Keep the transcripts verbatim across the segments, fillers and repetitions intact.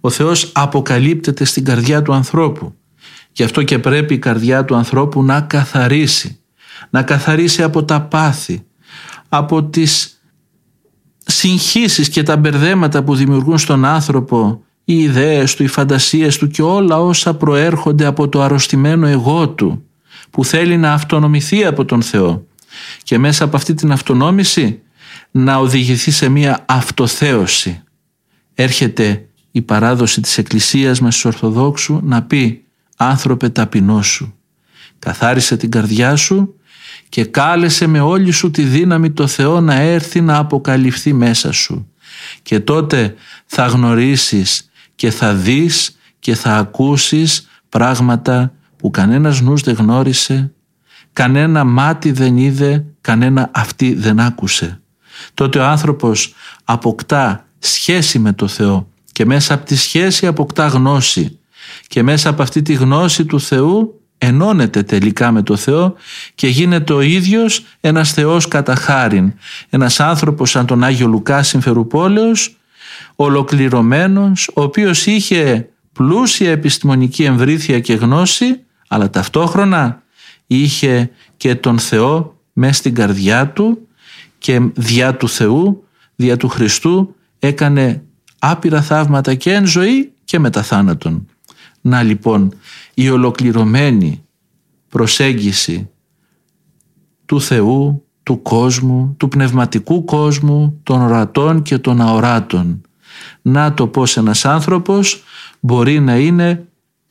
Ο Θεός αποκαλύπτεται στην καρδιά του ανθρώπου. Γι' αυτό και πρέπει η καρδιά του ανθρώπου να καθαρίσει. Να καθαρίσει από τα πάθη, από τις συγχύσεις και τα μπερδέματα που δημιουργούν στον άνθρωπο οι ιδέες του, οι φαντασίες του και όλα όσα προέρχονται από το αρρωστημένο εγώ του, που θέλει να αυτονομηθεί από τον Θεό και μέσα από αυτή την αυτονόμηση να οδηγηθεί σε μία αυτοθέωση. Έρχεται η παράδοση της Εκκλησίας μας στους Ορθοδόξου να πει: άνθρωπε, ταπεινώσου, καθάρισε την καρδιά σου και κάλεσε με όλη σου τη δύναμη το Θεό να έρθει να αποκαλυφθεί μέσα σου, και τότε θα γνωρίσεις και θα δεις και θα ακούσεις πράγματα που κανένας νους δεν γνώρισε, κανένα μάτι δεν είδε, κανένα αυτί δεν άκουσε. Τότε ο άνθρωπος αποκτά σχέση με το Θεό και μέσα από τη σχέση αποκτά γνώση και μέσα από αυτή τη γνώση του Θεού ενώνεται τελικά με το Θεό και γίνεται ο ίδιος ένας Θεός κατά χάριν, ένας άνθρωπος σαν τον Άγιο Λουκά Συμφερουπόλεως, ολοκληρωμένος, ο οποίος είχε πλούσια επιστημονική εμβρήθεια και γνώση, αλλά ταυτόχρονα είχε και τον Θεό μες στην καρδιά του και διά του Θεού, διά του Χριστού έκανε άπειρα θαύματα και εν ζωή και μετά θάνατον. Να λοιπόν η ολοκληρωμένη προσέγγιση του Θεού, του κόσμου, του πνευματικού κόσμου, των ορατών και των αοράτων. Να το πώς ένας άνθρωπος μπορεί να είναι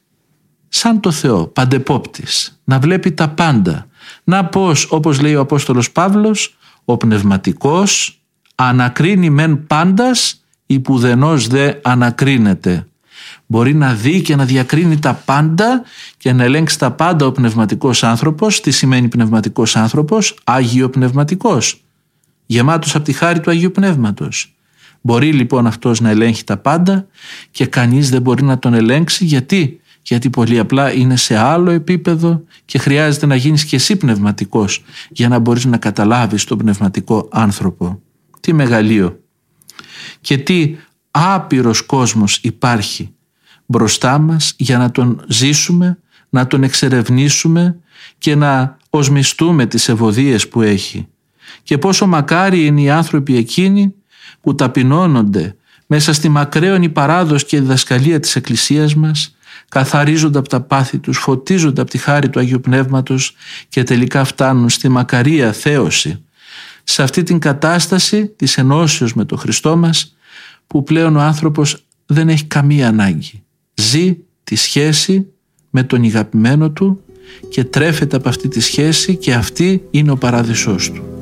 σαν το Θεό, παντεπόπτης, να βλέπει τα πάντα. Να πώς, όπως λέει ο Απόστολος Παύλος, ο πνευματικός ανακρίνει μεν πάντας, υπουδενός δε ανακρίνεται. Μπορεί να δει και να διακρίνει τα πάντα και να ελέγξει τα πάντα ο πνευματικός άνθρωπος. Τι σημαίνει πνευματικός άνθρωπος? Άγιο πνευματικός, γεμάτος από τη χάρη του Αγίου Πνεύματος. Μπορεί λοιπόν αυτός να ελέγχει τα πάντα και κανείς δεν μπορεί να τον ελέγξει. Γιατί? Γιατί πολύ απλά είναι σε άλλο επίπεδο και χρειάζεται να γίνεις και εσύ πνευματικός για να μπορείς να καταλάβεις τον πνευματικό άνθρωπο. Τι μεγαλείο και τι άπειρος κόσμος υπάρχει μπροστά μας για να τον ζήσουμε, να τον εξερευνήσουμε και να οσμιστούμε τις ευωδίες που έχει. Και πόσο μακάρι είναι οι άνθρωποι εκείνοι που ταπεινώνονται μέσα στη μακραίωνη παράδοση και διδασκαλία της Εκκλησίας μας, καθαρίζονται από τα πάθη τους, φωτίζονται από τη χάρη του Αγίου Πνεύματος και τελικά φτάνουν στη μακαρία θέωση, σε αυτή την κατάσταση της ενώσεως με τον Χριστό μας, που πλέον ο άνθρωπος δεν έχει καμία ανάγκη. Ζει τη σχέση με τον αγαπημένο του και τρέφεται από αυτή τη σχέση και αυτή είναι ο παράδεισός του.